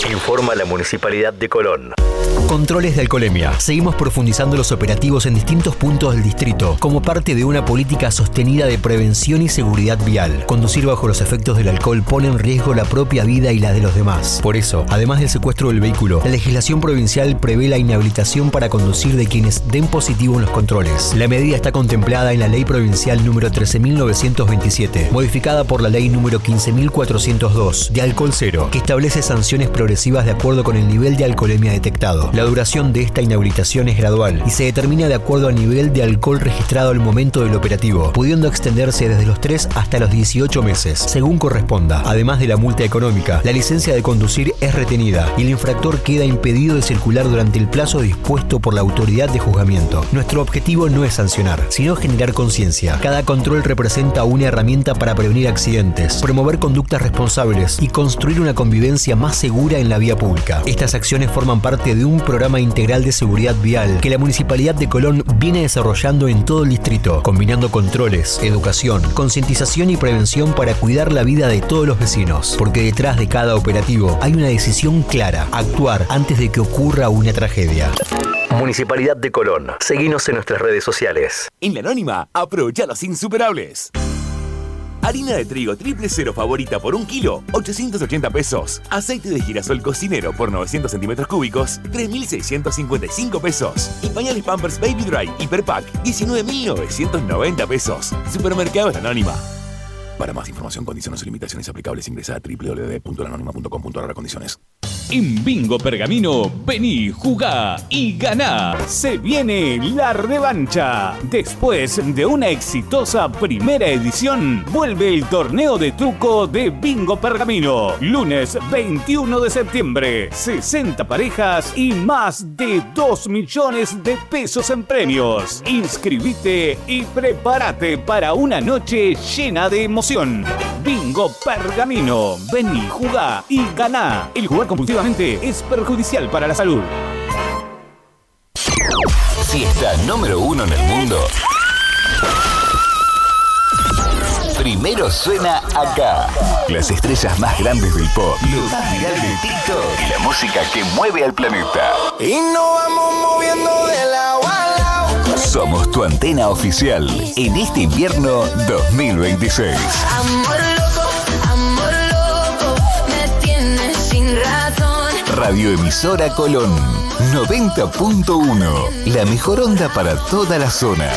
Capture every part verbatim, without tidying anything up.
Informa la Municipalidad de Colón. Controles de alcoholemia. Seguimos profundizando los operativos en distintos puntos del distrito como parte de una política sostenida de prevención y seguridad vial. Conducir bajo los efectos del alcohol pone en riesgo la propia vida y la de los demás. Por eso, además del secuestro del vehículo, la legislación provincial prevé la inhabilitación para conducir de quienes den positivo en los controles. La medida está contemplada en la Ley Provincial número trece mil novecientos veintisiete, modificada por la Ley número quince mil cuatrocientos dos, de alcohol cero, que establece sanciones progresivas de acuerdo con el nivel de alcoholemia detectado. La duración de esta inhabilitación es gradual y se determina de acuerdo al nivel de alcohol registrado al momento del operativo, pudiendo extenderse desde los tres hasta los dieciocho meses, según corresponda. Además de la multa económica, la licencia de conducir es retenida y el infractor queda impedido de circular durante el plazo dispuesto por la autoridad de juzgamiento. Nuestro objetivo no es sancionar, sino generar conciencia. Cada control representa una herramienta para prevenir accidentes, promover conductas responsables y construir una convivencia más segura en la vía pública. Estas acciones forman parte de un programa integral de seguridad vial que la Municipalidad de Colón viene desarrollando en todo el distrito, combinando controles, educación, concientización y prevención para cuidar la vida de todos los vecinos. Porque detrás de cada operativo hay una decisión clara: actuar antes de que ocurra una tragedia. Municipalidad de Colón. Seguinos en nuestras redes sociales. En La Anónima, aprovecha los insuperables. Harina de trigo triple cero favorita por un kilo, ochocientos ochenta pesos. Aceite de girasol cocinero por novecientos centímetros cúbicos, tres mil seiscientos cincuenta y cinco pesos. Y pañales Pampers Baby Dry Hiperpack, diecinueve mil novecientos noventa pesos. Supermercados La Anónima. Para más información, condiciones y limitaciones aplicables, ingresa a doble u doble u doble u punto la anónima punto com punto a r condiciones. En Bingo Pergamino, vení, jugá y ganá. Se viene la revancha. Después de una exitosa primera edición, vuelve el torneo de truco de Bingo Pergamino. Lunes veintiuno de septiembre. sesenta parejas y más de dos millones de pesos en premios. Inscribite y prepárate para una noche llena de emoción. Bingo Pergamino. Vení, jugá y ganá. El jugar compulsivamente es perjudicial para la salud. Fiesta número uno en el mundo. Primero suena acá. Las estrellas más grandes del pop, lo más viral del TikTok y la música que mueve al planeta. Y nos vamos moviendo de lado a lado. Somos tu antena oficial en este invierno dos mil veintiséis. Amor loco, amor loco, me tienes sin razón. Radioemisora Colón noventa punto uno. La mejor onda para toda la zona.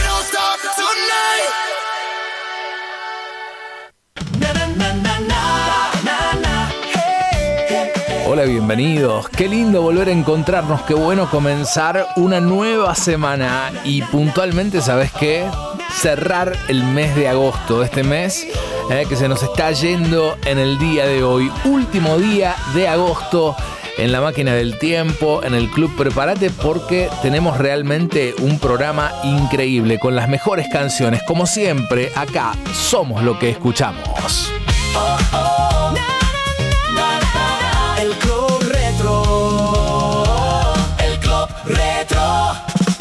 Hola, bienvenidos. Qué lindo volver a encontrarnos. Qué bueno comenzar una nueva semana. Y puntualmente, ¿sabes qué? Cerrar el mes de agosto. Este mes eh, que se nos está yendo en el día de hoy. Último día de agosto en la máquina del tiempo, en el club. Prepárate porque tenemos realmente un programa increíble con las mejores canciones. Como siempre, acá somos lo que escuchamos. Oh, oh. El Club Retro. El Club Retro.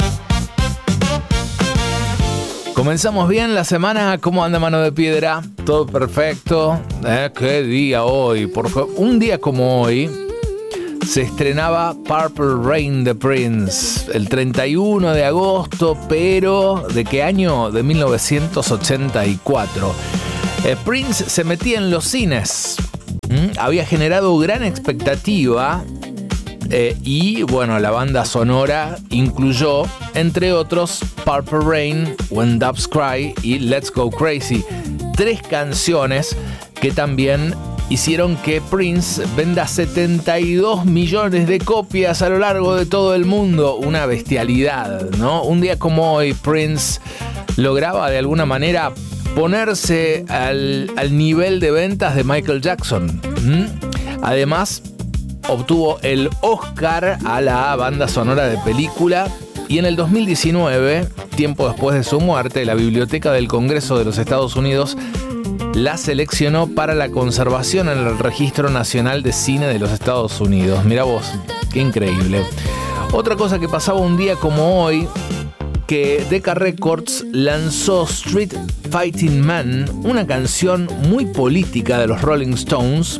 Comenzamos bien la semana. ¿Cómo anda Mano de Piedra? Todo perfecto. ¿Eh? ¿Qué día hoy? Por favor, un día como hoy se estrenaba Purple Rain de Prince el treinta y uno de agosto, pero ¿de qué año? De mil novecientos ochenta y cuatro. Eh, Prince se metía en los cines. ¿Mm? Había generado gran expectativa eh, y bueno, la banda sonora incluyó, entre otros, Purple Rain, When Doves Cry y Let's Go Crazy. Tres canciones que también hicieron que Prince venda setenta y dos millones de copias a lo largo de todo el mundo. Una bestialidad, ¿no? Un día como hoy, Prince lograba de alguna manera ponerse al, al nivel de ventas de Michael Jackson. ¿Mm? Además, obtuvo el Oscar a la banda sonora de película. Y en el dos mil diecinueve, tiempo después de su muerte, la Biblioteca del Congreso de los Estados Unidos la seleccionó para la conservación en el Registro Nacional de Cine de los Estados Unidos. Mirá vos, qué increíble. Otra cosa que pasaba un día como hoy, que Decca Records lanzó Street Fighting Man, una canción muy política de los Rolling Stones,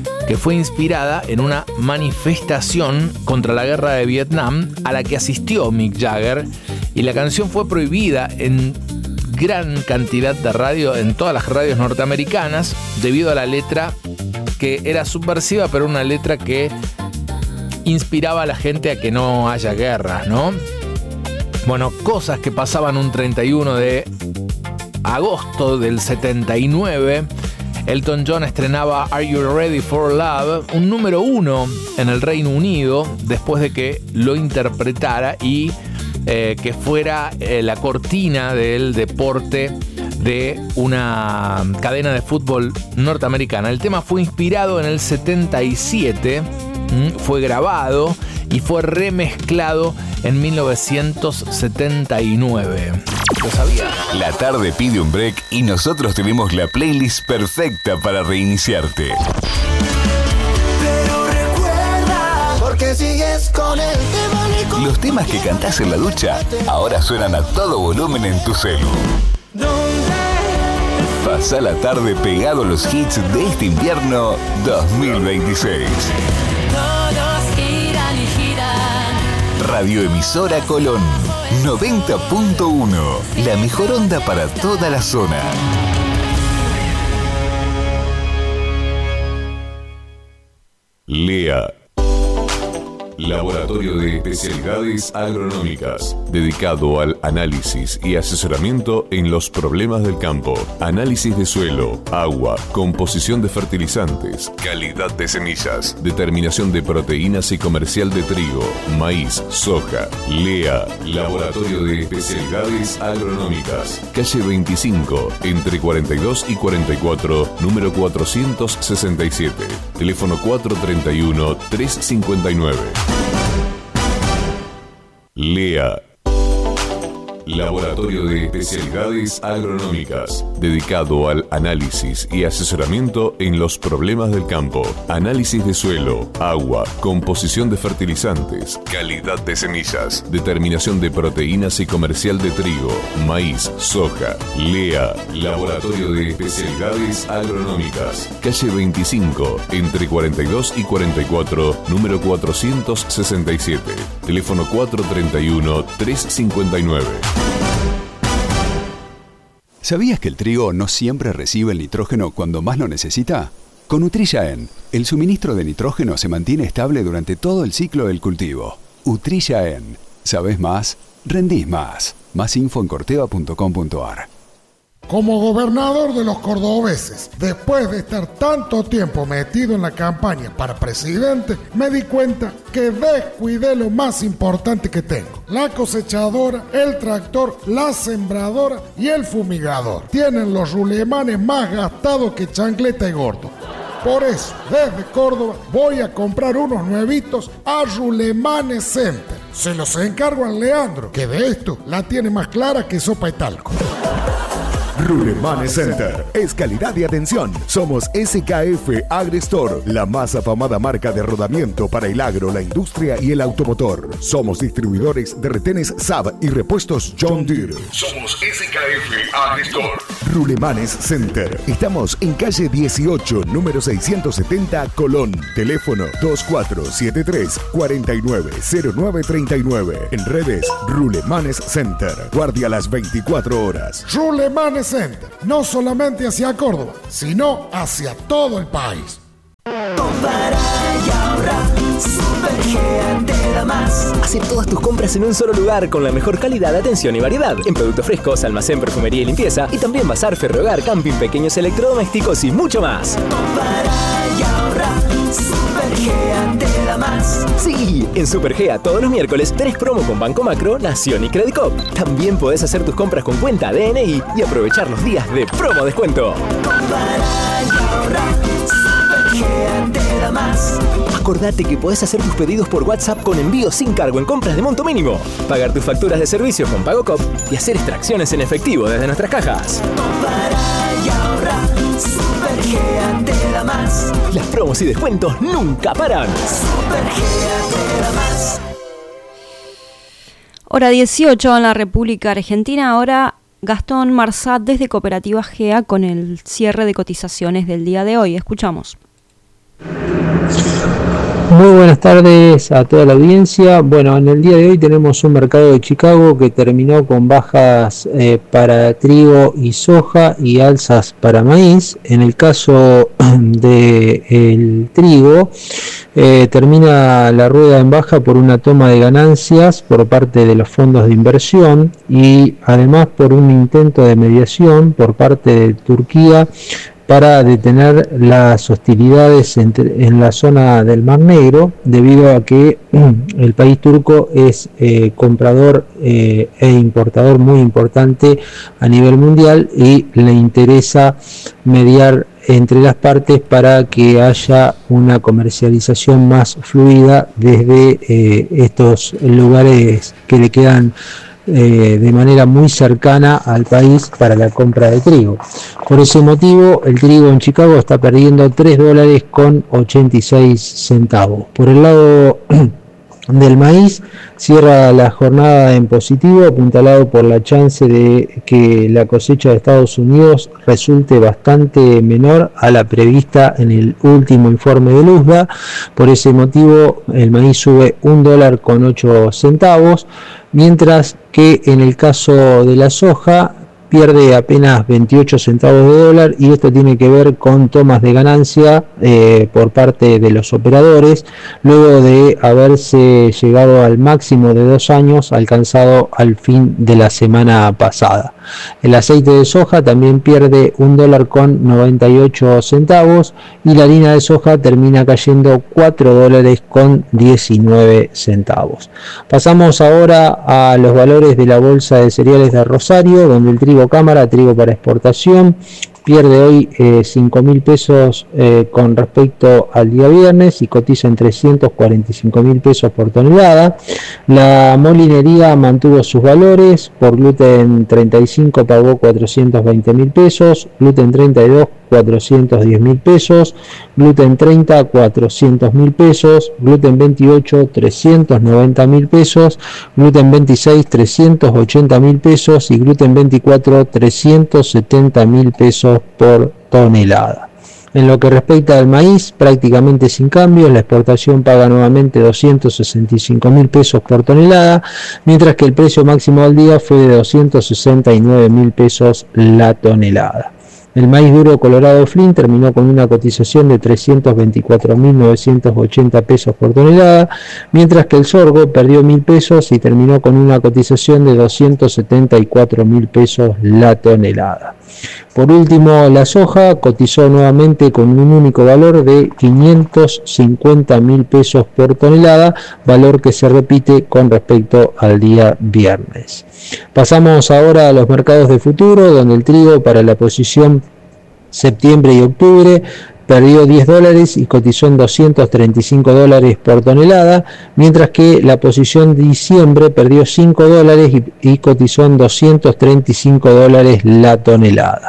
que fue inspirada en una manifestación contra la guerra de Vietnam a la que asistió Mick Jagger, y la canción fue prohibida en gran cantidad de radio, en todas las radios norteamericanas, debido a la letra que era subversiva, pero una letra que inspiraba a la gente a que no haya guerras, ¿no? Bueno, cosas que pasaban un treinta y uno de agosto del setenta y nueve. Elton John estrenaba Are You Ready for Love, un número uno en el Reino Unido, después de que lo interpretara y eh, que fuera eh, la cortina del deporte de una cadena de fútbol norteamericana. El tema fue inspirado en el setenta y siete, fue grabado y fue remezclado en mil novecientos setenta y nueve. ¿Lo sabía? La tarde pide un break y nosotros tenemos la playlist perfecta para reiniciarte. Pero recuerda, porque sigues con el tema. Los temas que cantás en la ducha ahora suenan a todo volumen en tu celu. Pasá la tarde pegado a los hits de este invierno dos mil veintiséis. Todos giran y giran. Radioemisora Colón noventa punto uno. La mejor onda para toda la zona. Lea. Laboratorio de Especialidades Agronómicas, dedicado al análisis y asesoramiento en los problemas del campo. Análisis de suelo, agua, composición de fertilizantes, calidad de semillas, determinación de proteínas y comercial de trigo, maíz, soja. Lea, Laboratorio de Especialidades Agronómicas, calle veinticinco, entre cuarenta y dos y cuarenta y cuatro, número cuatrocientos sesenta y siete. Teléfono cuatro treinta y uno, trescientos cincuenta y nueve. Lea. Laboratorio de Especialidades Agronómicas, dedicado al análisis y asesoramiento en los problemas del campo. Análisis de suelo, agua, composición de fertilizantes, calidad de semillas, determinación de proteínas y comercial de trigo, maíz, soja. Lea, Laboratorio de Especialidades Agronómicas, calle veinticinco, entre cuarenta y dos y cuarenta y cuatro, número cuatrocientos sesenta y siete. Teléfono cuatro treinta y uno, trescientos cincuenta y nueve. ¿Sabías que el trigo no siempre recibe el nitrógeno cuando más lo necesita? Con Utrilla-En, el suministro de nitrógeno se mantiene estable durante todo el ciclo del cultivo. Utrilla-En. ¿Sabés más? Rendís más. Más info en corteva punto com punto a r. Como gobernador de los cordobeses, después de estar tanto tiempo metido en la campaña para presidente, me di cuenta que descuidé lo más importante que tengo. La cosechadora, el tractor, la sembradora y el fumigador. Tienen los rulemanes más gastados que chancleta y gordo. Por eso, desde Córdoba, voy a comprar unos nuevitos a Rulemanes Center. Se los encargo a Leandro, que de esto la tiene más clara que sopa y talco. Rulemanes Center es calidad y atención. Somos S K F AgriStore, la más afamada marca de rodamiento para el agro, la industria y el automotor. Somos distribuidores de retenes Saab y repuestos John Deere. Somos S K F AgriStore. Rulemanes Center. Estamos en calle dieciocho, número seiscientos setenta, Colón. Teléfono dos cuatro siete tres, cuatro nueve cero nueve tres nueve. En redes, Rulemanes Center. Guardia las veinticuatro horas. Rulemanes Center, no solamente hacia Córdoba, sino hacia todo el país. Compara y ahorra, Supergea te da más. Hace todas tus compras en un solo lugar con la mejor calidad, atención y variedad. En productos frescos, almacén, perfumería y limpieza. Y también bazar, ferrohogar, camping, pequeños electrodomésticos y mucho más. Compara y ahorra, Supergea te da más. Sí, en Supergea todos los miércoles tenés promo con Banco Macro, Nación y Credicop. También podés hacer tus compras con cuenta D N I y aprovechar los días de promo descuento. Compara y ahorra, Supergea te da más. Acordate que podés hacer tus pedidos por WhatsApp con envío sin cargo en compras de monto mínimo, pagar tus facturas de servicio con PagoCop y hacer extracciones en efectivo desde nuestras cajas. Compara y ahorra, Supergea te da más. Las promos y descuentos nunca paran. Supergea te da más. Hora dieciocho en la República Argentina. Ahora Gastón Marsat desde Cooperativa G E A con el cierre de cotizaciones del día de hoy. Escuchamos. Muy buenas tardes a toda la audiencia. Bueno, en el día de hoy tenemos un mercado de Chicago que terminó con bajas eh, para trigo y soja y alzas para maíz. En el caso del trigo, eh, termina la rueda en baja por una toma de ganancias por parte de los fondos de inversión y además por un intento de mediación por parte de Turquía para detener las hostilidades entre, en la zona del Mar Negro, debido a que el país turco es eh, comprador eh, e importador muy importante a nivel mundial y le interesa mediar entre las partes para que haya una comercialización más fluida desde eh, estos lugares que le quedan Eh, de manera muy cercana al país para la compra de trigo. Por ese motivo, el trigo en Chicago está perdiendo tres dólares con ochenta y seis centavos. Por el lado del maíz, cierra la jornada en positivo, apuntalado por la chance de que la cosecha de Estados Unidos resulte bastante menor a la prevista en el último informe de USDA. Por ese motivo, el maíz sube un dólar con ocho centavos, mientras que en el caso de la soja pierde apenas veintiocho centavos de dólar, y esto tiene que ver con tomas de ganancia eh, por parte de los operadores, luego de haberse llegado al máximo de dos años alcanzado al fin de la semana pasada. El aceite de soja también pierde un dólar con noventa y ocho centavos y la harina de soja termina cayendo cuatro dólares con diecinueve centavos. Pasamos ahora a los valores de la bolsa de cereales de Rosario, donde el trigo cámara, trigo para exportación, pierde hoy eh, cinco mil pesos eh, con respecto al día viernes y cotiza en trescientos cuarenta y cinco mil pesos por tonelada. La molinería mantuvo sus valores, por gluten treinta y cinco pagó cuatrocientos veinte mil pesos, gluten treinta y dos cuatrocientos diez mil pesos, gluten treinta cuatrocientos mil pesos, gluten veintiocho trescientos noventa mil pesos, gluten veintiséis trescientos ochenta mil pesos y gluten veinticuatro trescientos setenta mil pesos por tonelada. En lo que respecta al maíz, prácticamente sin cambios, la exportación paga nuevamente doscientos sesenta y cinco mil pesos por tonelada, mientras que el precio máximo del día fue de doscientos sesenta y nueve mil pesos la tonelada. El maíz duro colorado Flynn terminó con una cotización de trescientos veinticuatro mil novecientos ochenta pesos por tonelada, mientras que el sorgo perdió mil pesos y terminó con una cotización de doscientos setenta y cuatro mil pesos la tonelada. Por último, la soja cotizó nuevamente con un único valor de quinientos cincuenta mil pesos por tonelada, valor que se repite con respecto al día viernes. Pasamos ahora a los mercados de futuro, donde el trigo para la posición septiembre y octubre perdió diez dólares y cotizó en doscientos treinta y cinco dólares por tonelada, mientras que la posición de diciembre perdió cinco dólares y, y cotizó en doscientos treinta y cinco dólares la tonelada.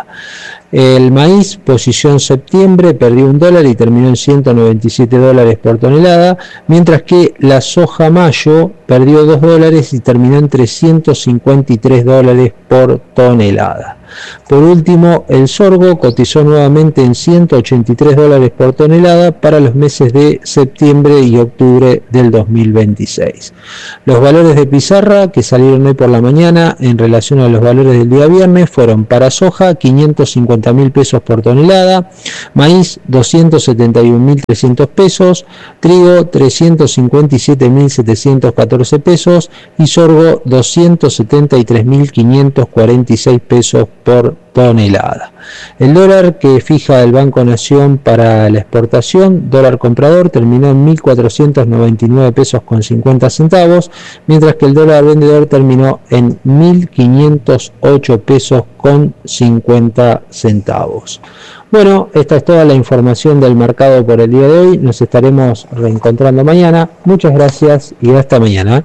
El maíz, posición septiembre, perdió un dólar y terminó en ciento noventa y siete dólares por tonelada, mientras que la soja mayo perdió dos dólares y terminó en trescientos cincuenta y tres dólares por tonelada. Por último, el sorgo cotizó nuevamente en ciento ochenta y tres dólares por tonelada para los meses de septiembre y octubre del dos mil veintiséis. Los valores de pizarra que salieron hoy por la mañana en relación a los valores del día viernes fueron: para soja quinientos cincuenta mil pesos por tonelada, maíz doscientos setenta y un mil trescientos pesos, trigo trescientos cincuenta y siete mil setecientos catorce pesos y sorgo doscientos setenta y tres mil quinientos cuarenta y seis pesos por tonelada. El dólar que fija el Banco Nación para la exportación, dólar comprador, terminó en mil cuatrocientos noventa y nueve pesos con cincuenta centavos, mientras que el dólar vendedor terminó en mil quinientos ocho pesos con cincuenta centavos. Bueno, esta es toda la información del mercado por el día de hoy. Nos estaremos reencontrando mañana. Muchas gracias y hasta mañana.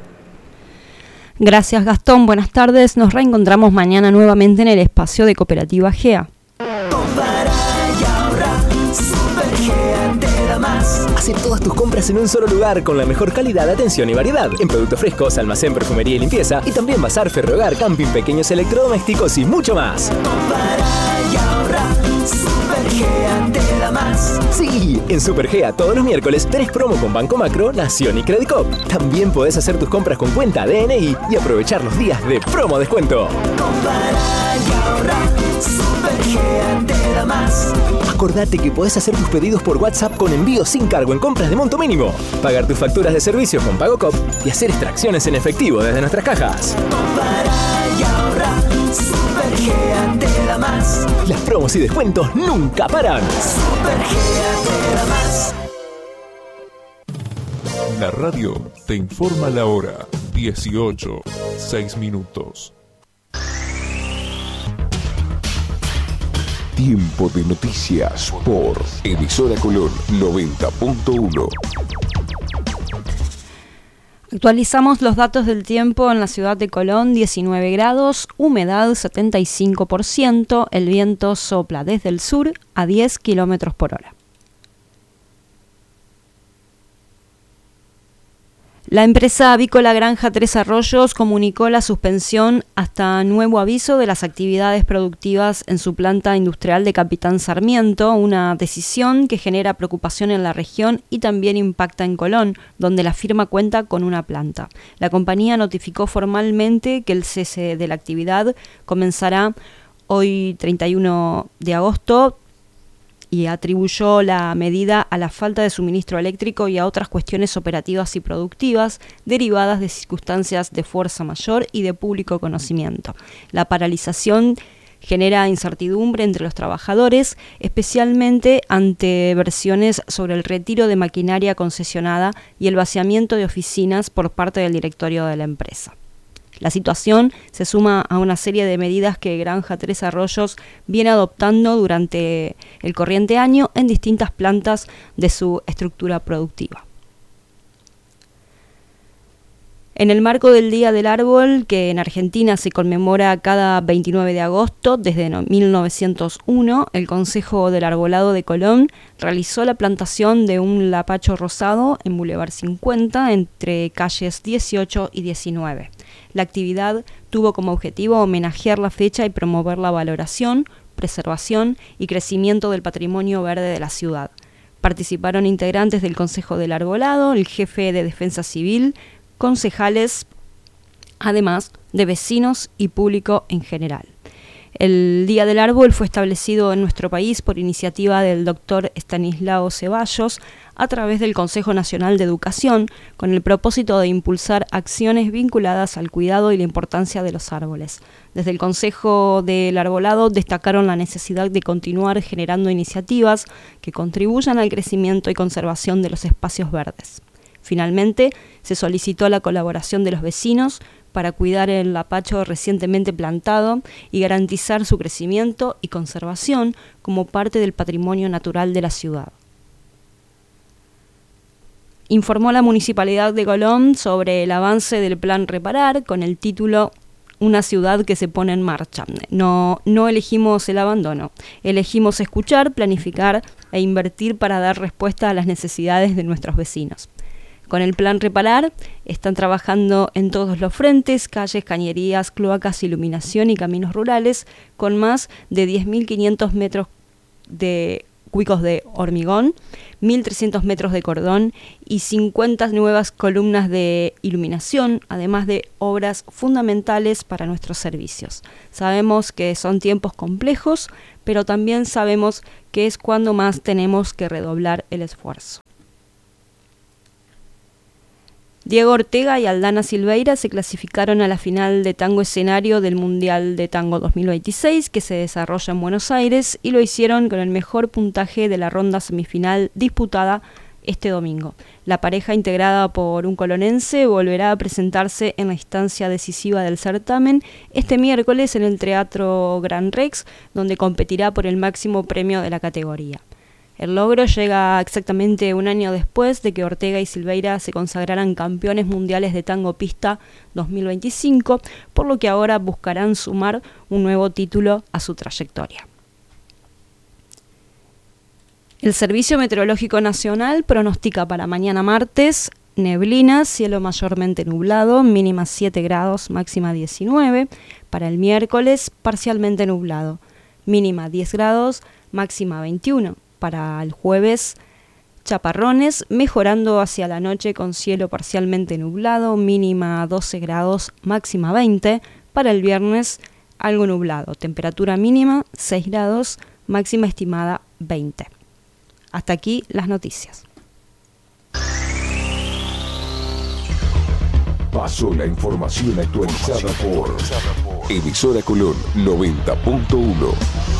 Gracias, Gastón. Buenas tardes. Nos reencontramos mañana nuevamente en el espacio de Cooperativa G E A. Hace todas tus compras en un solo lugar con la mejor calidad, atención y variedad. En productos frescos, almacén, perfumería y limpieza. Y también bazar, ferrohogar, camping, pequeños electrodomésticos y mucho más. Compara y ahorra, Super G E A. Supergea te da más. Sí, en Supergea todos los miércoles tenés promo con Banco Macro, Nación y Credicop. También podés hacer tus compras con cuenta D N I y aprovechar los días de promo descuento. Compara y ahorra, Supergea te da más. Acordate que podés hacer tus pedidos por WhatsApp con envío sin cargo en compras de monto mínimo, pagar tus facturas de servicios con PagoCop y hacer extracciones en efectivo desde nuestras cajas. Compara y ahorra, Supergea te da más. Las promos y descuentos nunca paran. Supergea te da más. La radio te informa la hora. dieciocho, seis minutos. Tiempo de noticias por Emisora Colón noventa punto uno. Actualizamos los datos del tiempo en la ciudad de Colón: diecinueve grados, humedad setenta y cinco por ciento, el viento sopla desde el sur a diez kilómetros por hora. La empresa avícola Granja Tres Arroyos comunicó la suspensión hasta nuevo aviso de las actividades productivas en su planta industrial de Capitán Sarmiento, una decisión que genera preocupación en la región y también impacta en Colón, donde la firma cuenta con una planta. La compañía notificó formalmente que el cese de la actividad comenzará hoy treinta y uno de agosto, y atribuyó la medida a la falta de suministro eléctrico y a otras cuestiones operativas y productivas derivadas de circunstancias de fuerza mayor y de público conocimiento. La paralización genera incertidumbre entre los trabajadores, especialmente ante versiones sobre el retiro de maquinaria concesionada y el vaciamiento de oficinas por parte del directorio de la empresa. La situación se suma a una serie de medidas que Granja Tres Arroyos viene adoptando durante el corriente año en distintas plantas de su estructura productiva. En el marco del Día del Árbol, que en Argentina se conmemora cada veintinueve de agosto desde mil novecientos uno, el Consejo del Arbolado de Colón realizó la plantación de un lapacho rosado en Boulevard cincuenta entre calles dieciocho y diecinueve. La actividad tuvo como objetivo homenajear la fecha y promover la valoración, preservación y crecimiento del patrimonio verde de la ciudad. Participaron integrantes del Consejo del Arbolado, el jefe de Defensa Civil, concejales, además de vecinos y público en general. El Día del Árbol fue establecido en nuestro país por iniciativa del doctor Estanislao Ceballos a través del Consejo Nacional de Educación, con el propósito de impulsar acciones vinculadas al cuidado y la importancia de los árboles. Desde el Consejo del Arbolado destacaron la necesidad de continuar generando iniciativas que contribuyan al crecimiento y conservación de los espacios verdes. Finalmente, se solicitó la colaboración de los vecinos para cuidar el lapacho recientemente plantado y garantizar su crecimiento y conservación como parte del patrimonio natural de la ciudad. Informó la Municipalidad de Colón sobre el avance del Plan Reparar con el título Una ciudad que se pone en marcha. No, no elegimos el abandono, elegimos escuchar, planificar e invertir para dar respuesta a las necesidades de nuestros vecinos. Con el Plan Reparar están trabajando en todos los frentes, calles, cañerías, cloacas, iluminación y caminos rurales, con más de diez mil quinientos metros de cúbicos de hormigón, mil trescientos metros de cordón y cincuenta nuevas columnas de iluminación, además de obras fundamentales para nuestros servicios. Sabemos que son tiempos complejos, pero también sabemos que es cuando más tenemos que redoblar el esfuerzo. Diego Ortega y Aldana Silveira se clasificaron a la final de tango escenario del Mundial de Tango dos mil veintiséis, que se desarrolla en Buenos Aires, y lo hicieron con el mejor puntaje de la ronda semifinal disputada este domingo. La pareja, integrada por un colonense, volverá a presentarse en la instancia decisiva del certamen este miércoles en el Teatro Gran Rex, donde competirá por el máximo premio de la categoría. El logro llega exactamente un año después de que Ortega y Silveira se consagraran campeones mundiales de tango pista dos mil veinticinco, por lo que ahora buscarán sumar un nuevo título a su trayectoria. El Servicio Meteorológico Nacional pronostica para mañana martes neblina, cielo mayormente nublado, mínima siete grados, máxima diecinueve. Para el miércoles, parcialmente nublado, mínima diez grados, máxima veintiuno. Para el jueves, chaparrones, mejorando hacia la noche con cielo parcialmente nublado, mínima doce grados, máxima veinte. Para el viernes, algo nublado, temperatura mínima seis grados, máxima estimada veinte. Hasta aquí las noticias. Pasó la información actualizada por Emisora Colón noventa punto uno.